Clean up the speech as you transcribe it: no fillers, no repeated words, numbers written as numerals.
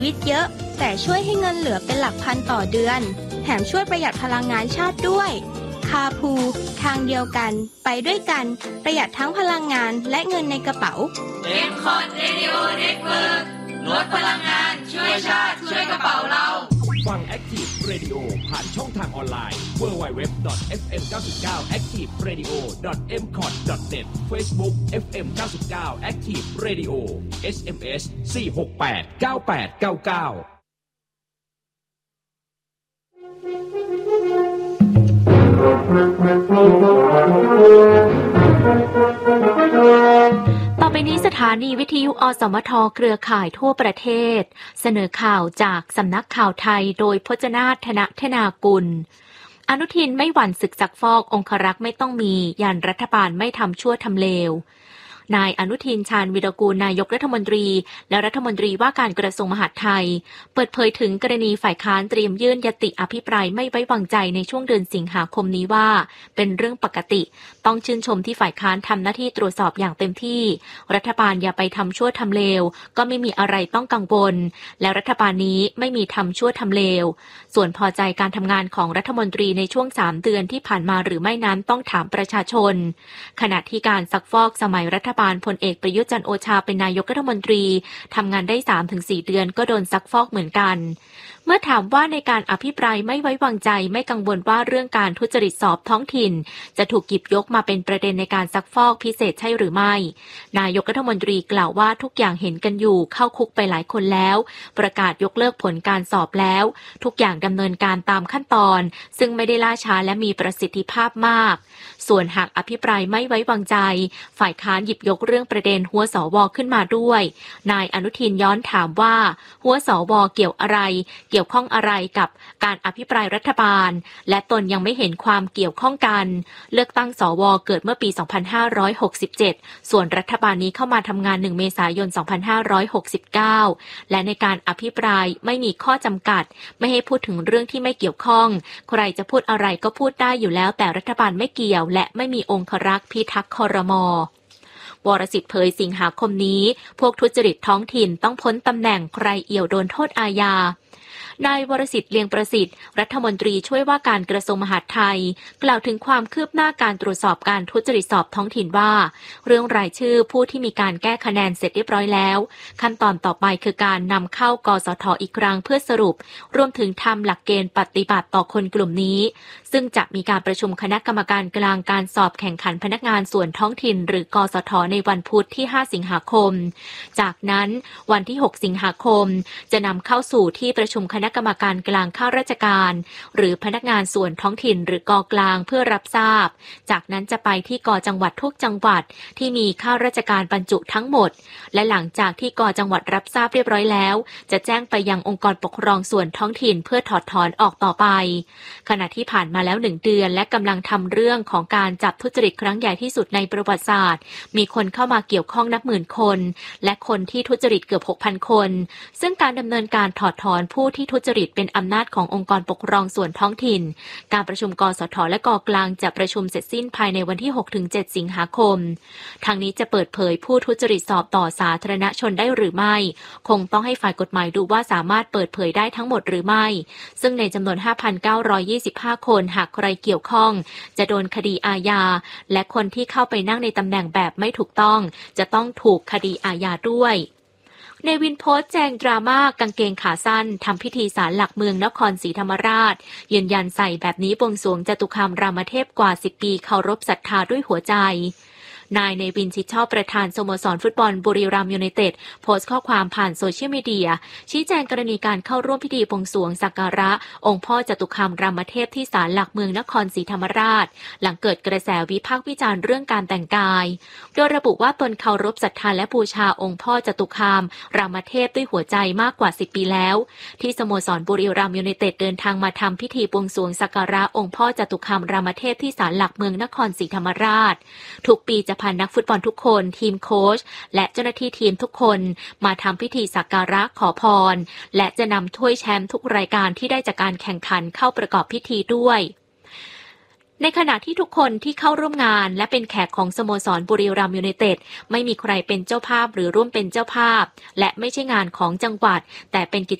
วิตเยอะแต่ช่วยให้เงินเหลือเป็นหลักพันต่อเดือนแถมช่วยประหยัดพลังงานชาติด้วยคาพูทางเดียวกันไปด้วยกันประหยัดทั้งพลังงานและเงินในกระเป๋า M-Cot Radio Network ลดพลังงานช่วยชาติช่วยกระเป๋าเราฟัง Active Radio ผ่านช่องทางออนไลน์ www.fm99activeradio.mcot.net Facebook FM 99 Active Radio SMS 4689899 ต่อไปนี้สถานีวิทยุอสมทเครือข่ายทั่วประเทศเสนอข่าวจากสำนักข่าวไทยโดยพจนาถ ธนากุลอนุทินไม่หวั่นศึกซักฟอกองครักษ์ไม่ต้องมียันรัฐบาลไม่ทำชั่วทำเลวนายอนุทินชาญวิรากูลนายกรัฐมนตรีและรัฐมนตรีว่าการกระทรวงมหาดไทยเปิดเผยถึงกรณีฝ่ายค้านเตรียมยื่นญัตติอภิปรายไม่ไว้วางใจในช่วงเดือนสิงหาคมนี้ว่าเป็นเรื่องปกติต้องชื่นชมที่ฝ่ายค้านทำหน้าที่ตรวจสอบอย่างเต็มที่รัฐบาลอย่าไปทำชั่วทำเลวก็ไม่มีอะไรต้องกังวลและรัฐบาลนี้ไม่มีทำชั่วทำเลวส่วนพอใจการทำงานของรัฐมนตรีในช่วง3 เดือนที่ผ่านมาหรือไม่นั้นต้องถามประชาชนขณะที่การซักฟอกสมัยรัฐบาลพลเอกประยุทธ์จันทร์โอชาเป็นนายกรัฐมนตรีทำงานได้ 3-4 เดือนก็โดนซักฟอกเหมือนกันเมื่อถามว่าในการอภิปรายไม่ไว้วางใจไม่กังวลว่าเรื่องการทุจริตสอบท้องถิ่นจะถูกหยิบยกมาเป็นประเด็นในการซักฟอกพิเศษใช่หรือไม่นายกรัฐมนตรีกล่าวว่าทุกอย่างเห็นกันอยู่เข้าคุกไปหลายคนแล้วประกาศยกเลิกผลการสอบแล้วทุกอย่างดำเนินการตามขั้นตอนซึ่งไม่ได้ล่าช้าและมีประสิทธิภาพมากส่วนหากอภิปรายไม่ไว้วางใจฝ่ายค้านหยิบยกเรื่องประเด็นหัวสวขึ้นมาด้วยนายอนุทินย้อนถามว่าหัวสวเกี่ยวข้องอะไรกับการอภิปรายรัฐบาลและตนยังไม่เห็นความเกี่ยวข้องกันเลือกตั้งสวเกิดเมื่อปี 2567 ส่วนรัฐบาลนี้เข้ามาทำงาน 1 เมษายน 2569 และในการอภิปรายไม่มีข้อจำกัดไม่ให้พูดถึงเรื่องที่ไม่เกี่ยวข้องใครจะพูดอะไรก็พูดได้อยู่แล้วแต่รัฐบาลไม่เกี่ยวและไม่มีองครักษ์พิทักษ์ครม.วรสิทธิ์เผยสิงหาคมนี้พวกทุจริตท้องถิ่นต้องพ้นตำแหน่งใครเอี่ยวโดนโทษอาญา นายวรสิทธิ์เลียงประสิทธิ์รัฐมนตรีช่วยว่าการกระทรวงมหาดไทยกล่าวถึงความคืบหน้าการตรวจสอบการทุจริตสอบท้องถิ่นว่าเรื่องรายชื่อผู้ที่มีการแก้คะแนนเสร็จเรียบร้อยแล้วขั้นตอนต่อไปคือการนำเข้ากสท.อีกครั้งเพื่อสรุปรวมถึงทำหลักเกณฑ์ปฏิบัติต่อคนกลุ่มนี้ซึ่งจะมีการประชุมคณะกรรมการกลางการสอบแข่งขันพนักงานส่วนท้องถิ่นหรือกสท.ในวันพุธที่5 สิงหาคมจากนั้นวันที่6 สิงหาคมจะนำเข้าสู่ที่ประชุมคณะกรรมการกลางข้าราชการหรือพนักงานส่วนท้องถิ่นหรือกกลางเพื่อรับทราบจากนั้นจะไปที่กจังหวัดทุกจังหวัดที่มีข้าราชการบรรจุทั้งหมดและหลังจากที่กจังหวัดรับทราบเรียบร้อยแล้วจะแจ้งไปยังองค์กรปกครองส่วนท้องถิ่นเพื่อถอดถอนออกต่อไปขณะที่ผ่านมาแล้ว1 เดือนและกำลังทำเรื่องของการจับทุจริตครั้งใหญ่ที่สุดในประวัติศาสตร์มีคนเข้ามาเกี่ยวข้องนับหมื่นคนและคนที่ทุจริตเกือบ 6,000 คนซึ่งการดำเนินการถอดถอนผู้ที่ทุจริตเป็นอำนาจขององค์กรปกครองส่วนท้องถิ่นการประชุมกสทและกกลางจะประชุมเสร็จสิ้นภายในวันที่ 6-7 สิงหาคมทางนี้จะเปิดเผยผู้ทุจริตสอบต่อสาธารณชนได้หรือไม่คงต้องให้ฝ่ายกฎหมายดูว่าสามารถเปิดเผยได้ทั้งหมดหรือไม่ซึ่งในจำนวน 5,925 คนหากใครเกี่ยวข้องจะโดนคดีอาญาและคนที่เข้าไปนั่งในตำแหน่งแบบไม่ถูกต้องจะต้องถูกคดีอาญาด้วยเนวินโพสต์แจงดราม่ากางเกงขาสั้นทำพิธีศาลหลักเมืองนครศรีธรรมราชยืนยันใส่แบบนี้บวงสรวงจตุคามรามเทพกว่า10 ปีเคารพศรัทธาด้วยหัวใจนายเนวินชิดชอบประธานสโมสรฟุตบอลบุรีรัมย์ยูไนเต็ดโพสต์ข้อความผ่านโซเชียลมีเดียชี้แจงกรณีการเข้าร่วมพิธีบวงสรวงสักการะองค์พ่อจตุคามรามเทพที่ศาลหลักเมืองนครศรีธรรมราชหลังเกิดกระแสวิพากษ์วิจารณ์เรื่องการแต่งกายโดยระบุว่าตนเคารพศรัทธาและบูชาองค์พ่อจตุคามรามเทพด้วยหัวใจมากกว่า10 ปีแล้วที่สโมสรบุรีรัมย์ยูไนเต็ดเดินทางมาทำพิธีบวงสรวงสักการะองค์พ่อจตุคามรามเทพที่ศาลหลักเมืองนครศรีธรรมราชทุกปีจะพานักฟุตบอลทุกคนทีมโค้ชและเจ้าหน้าที่ทีมทุกคนมาทำพิธีสักการะขอพรและจะนำถ้วยแชมป์ทุกรายการที่ได้จากการแข่งขันเข้าประกอบพิธีด้วยในขณะที่ทุกคนที่เข้าร่วมงานและเป็นแขกของสโมสรบุรีรัมย์ยูไนเต็ดไม่มีใครเป็นเจ้าภาพหรือร่วมเป็นเจ้าภาพและไม่ใช่งานของจังหวัดแต่เป็นกิจ